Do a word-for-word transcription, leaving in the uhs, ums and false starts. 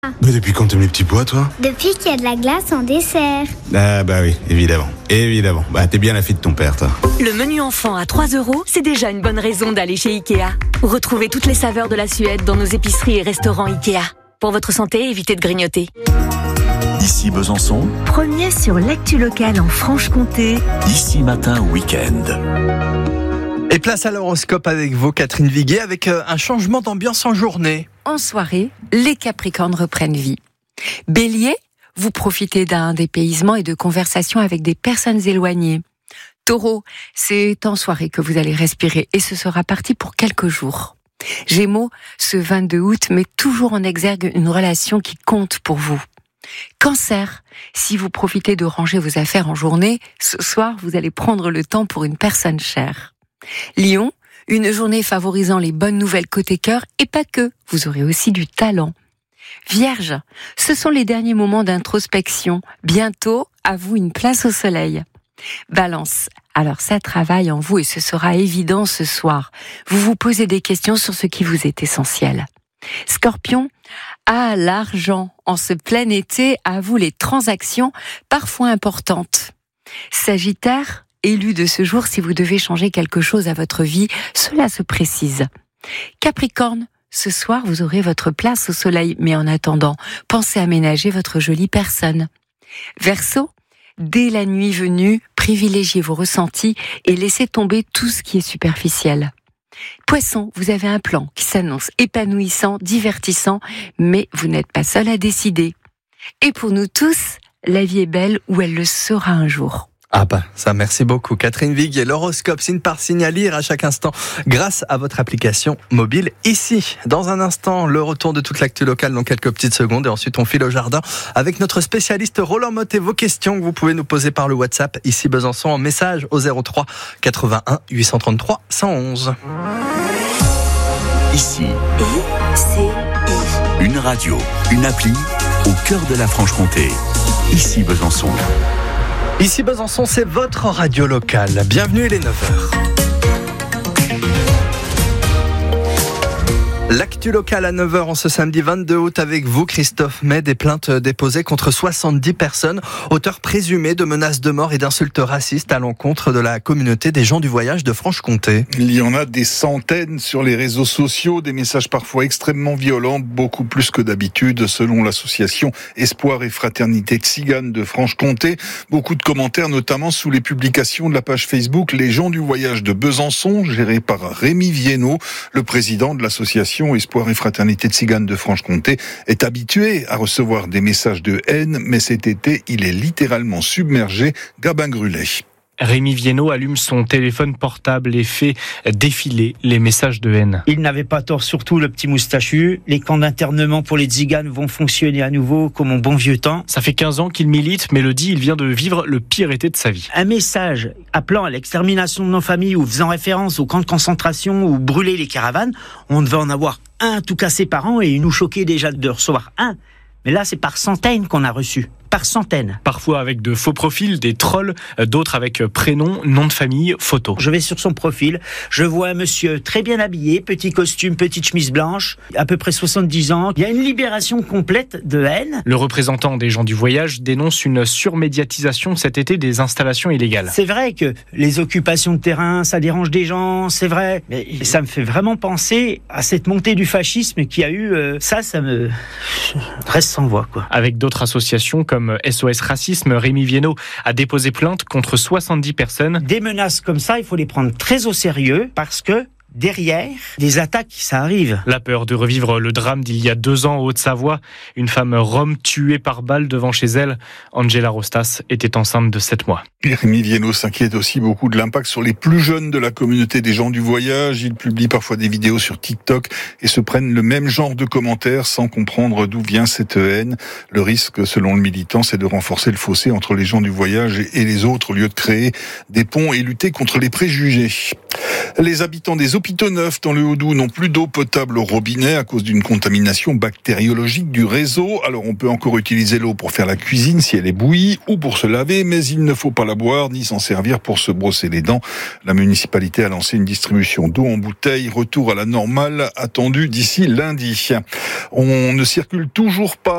Mais depuis quand t'aimes les petits pois, toi? Depuis qu'il y a de la glace en dessert. Ah bah oui, évidemment. Évidemment. Bah t'es bien la fille de ton père, toi. Le menu enfant à trois euros, c'est déjà une bonne raison d'aller chez Ikea. Retrouvez toutes les saveurs de la Suède dans nos épiceries et restaurants Ikea. Pour votre santé, évitez de grignoter. Ici Besançon. Premier sur l'actu locale en Franche-Comté. Ici Matin Week-end. Et place à l'horoscope avec vous, Catherine Viguier, avec un changement d'ambiance en journée. En soirée, les Capricornes reprennent vie. Bélier, vous profitez d'un dépaysement et de conversations avec des personnes éloignées. Taureau, c'est en soirée que vous allez respirer et ce sera parti pour quelques jours. Gémeaux, ce vingt-deux août met toujours en exergue une relation qui compte pour vous. Cancer, si vous profitez de ranger vos affaires en journée, ce soir vous allez prendre le temps pour une personne chère. Lion, une journée favorisant les bonnes nouvelles côté cœur et pas que, vous aurez aussi du talent. Vierge, ce sont les derniers moments d'introspection. Bientôt, à vous une place au soleil. Balance, alors ça travaille en vous et ce sera évident ce soir. Vous vous posez des questions sur ce qui vous est essentiel. Scorpion, ah l'argent, en ce plein été, à vous les transactions parfois importantes. Sagittaire, élu de ce jour, si vous devez changer quelque chose à votre vie, cela se précise. Capricorne, ce soir, vous aurez votre place au soleil, mais en attendant, pensez à aménager votre jolie personne. Verseau, dès la nuit venue, privilégiez vos ressentis et laissez tomber tout ce qui est superficiel. Poisson, vous avez un plan qui s'annonce épanouissant, divertissant, mais vous n'êtes pas seul à décider. Et pour nous tous, la vie est belle ou elle le sera un jour. Ah bah, ça merci beaucoup Catherine Viguier. L'horoscope signe par signe à lire à chaque instant grâce à votre application mobile ici. Dans un instant, le retour de toute l'actu locale dans quelques petites secondes et ensuite on file au jardin avec notre spécialiste Roland Motte et vos questions que vous pouvez nous poser par le WhatsApp ici Besançon en message au zéro trois quatre-vingt-un huit cent trente-trois cent onze. Ici, I C I. une radio, une appli au cœur de la Franche-Comté. Ici Besançon. Ici Besançon, c'est votre radio locale. Bienvenue, il est neuf heures. L'actu locale à neuf heures en ce samedi vingt-deux août avec vous, Christophe May. Des plaintes déposées contre soixante-dix personnes, auteurs présumés de menaces de mort et d'insultes racistes à l'encontre de la communauté des gens du voyage de Franche-Comté. Il y en a des centaines sur les réseaux sociaux, des messages parfois extrêmement violents, beaucoup plus que d'habitude, selon l'association Espoir et Fraternité Tzigane de Franche-Comté. Beaucoup de commentaires, notamment sous les publications de la page Facebook Les gens du voyage de Besançon, gérée par Rémi Viennot, le président de l'association Espoir et Fraternité Tzigane de Franche-Comté, est habitué à recevoir des messages de haine, mais cet été, il est littéralement submergé. Gabin Grulet. Rémi Viennot allume son téléphone portable et fait défiler les messages de haine. Il n'avait pas tort, surtout le petit moustachu. Les camps d'internement pour les tziganes vont fonctionner à nouveau comme en bon vieux temps. Ça fait quinze ans qu'il milite, mais le dit, il vient de vivre le pire été de sa vie. Un message appelant à l'extermination de nos familles ou faisant référence aux camps de concentration ou brûler les caravanes, on devait en avoir un tout cassé par an et il nous choquait déjà de recevoir un. Mais là, c'est par centaines qu'on a reçu. Par centaines. Parfois avec de faux profils, des trolls, d'autres avec prénom, nom de famille, photo. Je vais sur son profil, je vois un monsieur très bien habillé, petit costume, petite chemise blanche, à peu près soixante-dix ans. Il y a une libération complète de haine. Le représentant des gens du voyage dénonce une surmédiatisation cet été des installations illégales. C'est vrai que les occupations de terrain, ça dérange des gens, c'est vrai. Mais ça me fait vraiment penser à cette montée du fascisme qu'il y a eu. Euh, ça, ça me reste sans voix, quoi. Avec d'autres associations comme S O S Racisme, Rémi Viennot a déposé plainte contre soixante-dix personnes. Des menaces comme ça, il faut les prendre très au sérieux parce que derrière, des attaques, ça arrive. La peur de revivre le drame d'il y a deux ans en Haute-Savoie. Une femme rome tuée par balle devant chez elle. Angela Rostas était enceinte de sept mois. Et Rémi Viennot s'inquiète aussi beaucoup de l'impact sur les plus jeunes de la communauté des gens du voyage. Ils publient parfois des vidéos sur TikTok et se prennent le même genre de commentaires sans comprendre d'où vient cette haine. Le risque, selon le militant, c'est de renforcer le fossé entre les gens du voyage et les autres au lieu de créer des ponts et lutter contre les préjugés. Les habitants des hôpitaux neufs dans le Haut-Doubs n'ont plus d'eau potable au robinet à cause d'une contamination bactériologique du réseau. Alors on peut encore utiliser l'eau pour faire la cuisine si elle est bouillie ou pour se laver, mais il ne faut pas la boire ni s'en servir pour se brosser les dents. La municipalité a lancé une distribution d'eau en bouteille. Retour à la normale attendu d'ici lundi. On ne circule toujours pas